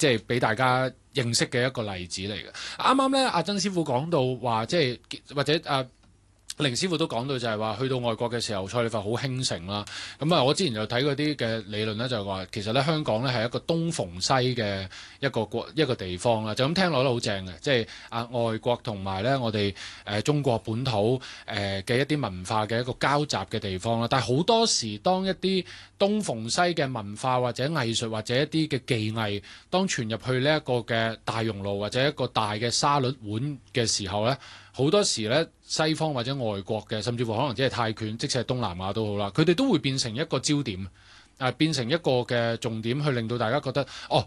即係俾大家認識嘅一個例子嚟嘅。啱啱咧，阿曾師傅講到話，即係或者凌師傅都講到就係話，去到外國嘅時候，蔡李佛好興盛啦。咁我之前就睇嗰啲嘅理論咧，就係話其實咧香港咧係一個東逢西嘅一個地方啦。就咁聽落都好正嘅，即係外國同埋咧我哋中國本土嘅一啲文化嘅一個交集嘅地方啦。但係好多時當一啲東逢西嘅文化或者藝術或者一啲嘅技藝，當傳入去呢一個嘅大熔爐或者一個大嘅沙律碗嘅時候咧，好多時咧，西方或者外國嘅，甚至乎可能只係泰拳，即使係東南亞都好啦，佢哋都會變成一個焦點，變成一個嘅重點，去令到大家覺得，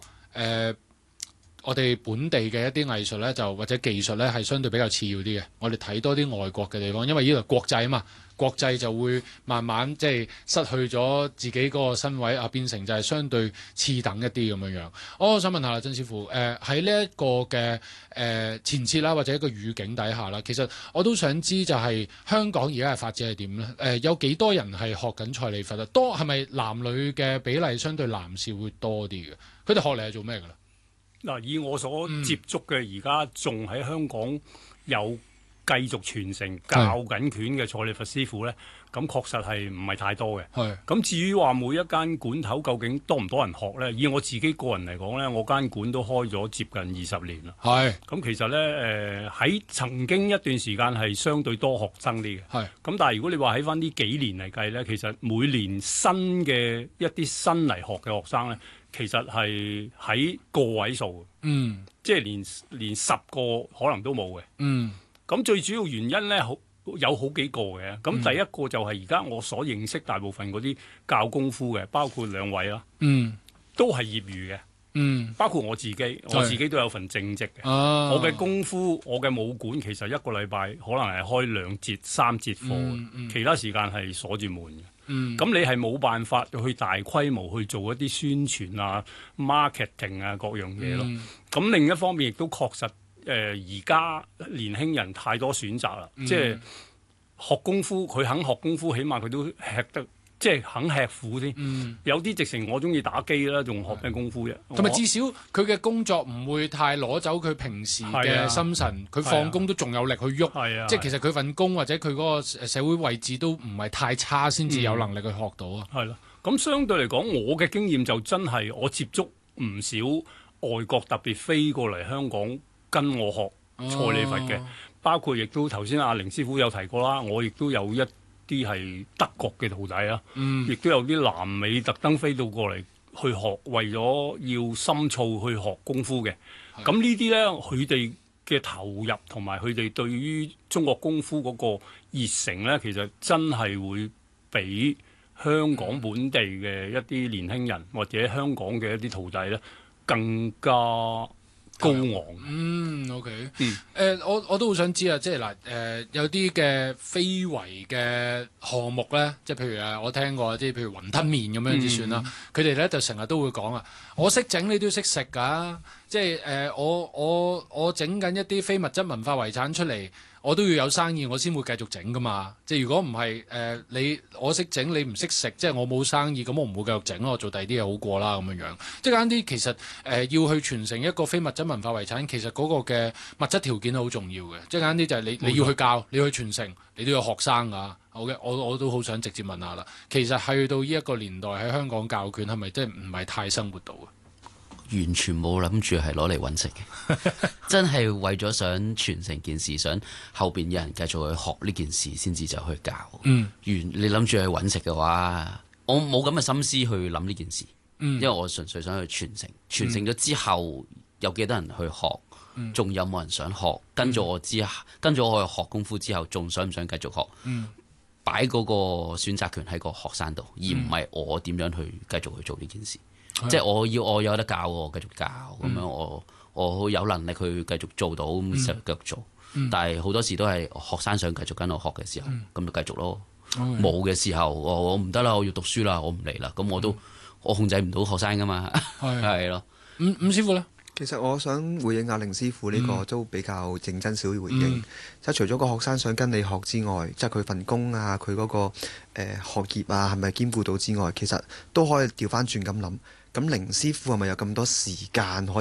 我哋本地嘅一啲藝術咧，就或者技術咧，係相對比較次要啲嘅。我哋睇多啲外國嘅地方，因為呢度國際啊嘛，國際就會慢慢即係失去咗自己嗰個身位變成就係相對次等一啲咁樣樣。我想問下曾師傅，喺呢一個嘅前設啦，或者一個語境底下啦，其實我都想知就係香港而家嘅發展係點咧？有幾多人係學緊蔡李佛啊？多係咪男女嘅比例相對男士會多啲嘅？佢哋學嚟係做咩㗎啦？ 嗱，以我所接觸嘅，而家仲喺香港有繼續傳承教緊拳嘅蔡李佛師傅呢，咁確實係唔係太多嘅。咁至於話每一間館頭究竟多唔多人學呢？以我自己個人嚟講呢，我間館都開咗接近20年啦。咁其實呢，喺曾經一段時間係相對多學生啲嘅。咁但係如果你話喺翻呢幾年嚟計呢，其實每年新嘅一啲新嚟學嘅學生呢，其實係喺個位數，即係連10個可能都冇嘅。咁最主要原因呢，有好幾個嘅。咁第一個就係而家我所認識大部分嗰啲教功夫嘅，包括兩位啦，都係業餘嘅。包括我自己都有份正職嘅。我嘅功夫，我嘅武館其實一個禮拜可能係開2節、3節課，其他時間係鎖住門嘅。咁你係冇辦法去大規模去做一啲宣傳啊、marketing 啊各樣嘢咯。咁另一方面亦都確實而家年輕人太多選擇啦，即係學功夫，佢肯學功夫，起碼佢都吃得。即係肯吃苦先，有啲直情我中意打機啦，仲學咩功夫啫？ 同埋至少佢嘅工作唔會太攞走佢平時嘅心神，佢放工都仲有力去喐。即係其實佢份工或者佢嗰個社會位置都唔係太差，先至有能力去學到啊。 係咯，咁相對嚟講，我嘅經驗就真係我接觸唔少外國特別飛過嚟香港跟我學蔡李佛嘅，包括亦都頭先阿凌師傅有提過啦，我亦都有一啲係德國嘅徒弟啦，亦都有啲南美特登飛到過嚟去學，為咗要深造去學功夫嘅。咁呢啲呢，佢哋嘅投入同埋佢哋對於中國功夫嗰個熱誠呢，其實真係會比香港本地嘅一啲年輕人或者香港嘅一啲徒弟呢更加高昂。 OK。我都好想知啊，即係嗱，有啲嘅非遺嘅項目咧，即係譬如我聽過，即係譬如雲吞麵咁樣先算啦。佢哋咧就成日都會講啊，我識整，你都要識食㗎。即係我整緊一啲非物質文化遺產出嚟，我都要有生意，我先會繼續整㗎嘛。即係如果唔係我識整，你唔識食，即係我冇生意，咁我唔會繼續整，我做第二啲嘢好過啦咁樣樣。即係簡單啲，其實要去傳承一個非物質文化遺產，其實嗰個嘅物質條件係好重要嘅。即係簡單啲就係你要去教，你要去傳承，你都有學生㗎。好嘅，我都好想直接問下啦。其實去到呢一個年代喺香港教拳係咪真係唔係太生活到啊？ 完全冇諗住係攞嚟揾食嘅，真係為咗想傳承件事，想後邊有人繼續去學呢件事，先至就去教。你諗住去揾食嘅話，我冇咁嘅心思去諗呢件事，因為我純粹想去傳承。傳承咗之後，有幾多人去學，仲有冇人想學？跟咗我去學功夫之後，仲想唔想繼續學？擺嗰個選擇權喺個學生度，而唔係我點樣去繼續去做呢件事。即係我有得教，我繼續教咁樣，我好有能力去繼續做到咁就繼續做。但係好多時都係學生想繼續跟我學嘅時候，咁就繼續咯。冇嘅時候，我唔得啦，我要讀書啦，我唔嚟啦。咁我控制唔到學生噶嘛，係咯。 伍師傅咧？ 其實我想回應阿凌師傅呢個都比較認真少回應。即係除咗個學生想跟你學之外，即係佢份工啊，佢嗰個學業啊，係咪兼顧到之外，其實都可以調翻轉咁諗。咁凌師傅係咪有咁多時間可以